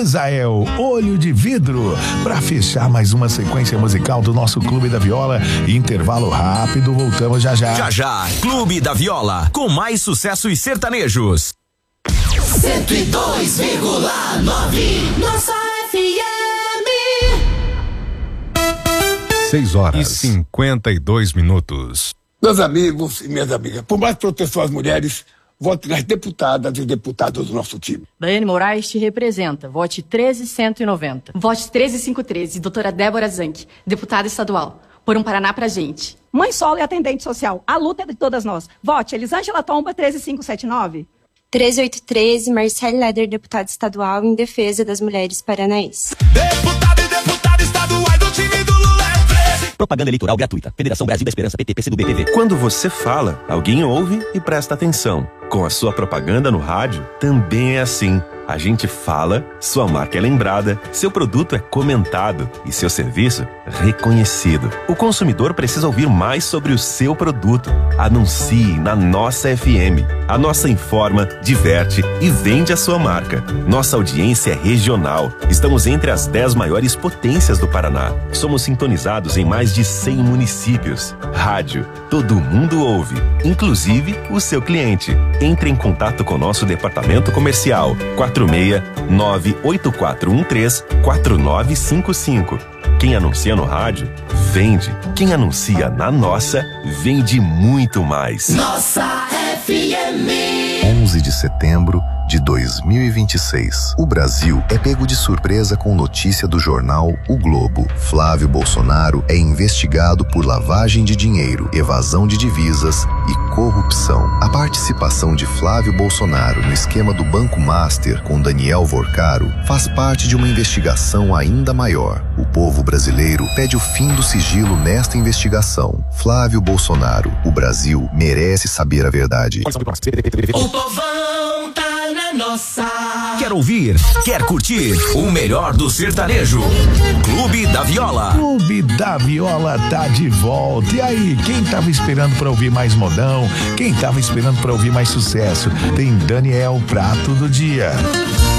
Misael, Olho de Vidro, para fechar mais uma sequência musical do nosso Clube da Viola. Intervalo rápido, voltamos já já. Já já, Clube da Viola, com mais sucessos sertanejos. 102,9 Nossa FM. 6h52. Meus amigos e minhas amigas, por mais proteção às mulheres, vote nas deputadas e deputados do nosso time. Daiane Moraes te representa. Vote 13190. Vote 13513, doutora Débora Zanck, deputada estadual. Por um Paraná pra gente. Mãe Solo e atendente social. A luta é de todas nós. Vote Elisângela Tomba 13579. 13813, Marcele Leder, deputada estadual em defesa das mulheres paranaenses. Deputado e deputada estaduais do time do Lula é 13. Propaganda eleitoral gratuita. Federação Brasil da Esperança, PT, PCdoB, PV. Quando você fala, alguém ouve e presta atenção. Com a sua propaganda no rádio, também é assim. A gente fala, sua marca é lembrada, seu produto é comentado e seu serviço reconhecido. O consumidor precisa ouvir mais sobre o seu produto. Anuncie na Nossa FM. A Nossa informa, diverte e vende a sua marca. Nossa audiência é regional. Estamos entre as 10 maiores potências do Paraná. Somos sintonizados em mais de 100 municípios. Rádio, todo mundo ouve, inclusive o seu cliente. Entre em contato com nosso departamento comercial 469-8413-4955. Quem anuncia no rádio, vende. Quem anuncia na Nossa, vende muito mais. Nossa FM. 11 de setembro de 2026. O Brasil é pego de surpresa com notícia do jornal O Globo. Flávio Bolsonaro é investigado por lavagem de dinheiro, evasão de divisas e corrupção. A participação de Flávio Bolsonaro no esquema do Banco Master com Daniel Vorcaro faz parte de uma investigação ainda maior. O povo brasileiro pede o fim do sigilo nesta investigação. Flávio Bolsonaro, o Brasil merece saber a verdade. O povão tá na nossa. Quer ouvir? Quer curtir? O melhor do sertanejo. Clube da Viola. Clube da Viola tá de volta. E aí, quem tava esperando pra ouvir mais modão? Quem tava esperando pra ouvir mais sucesso? Tem Daniel, prato do dia.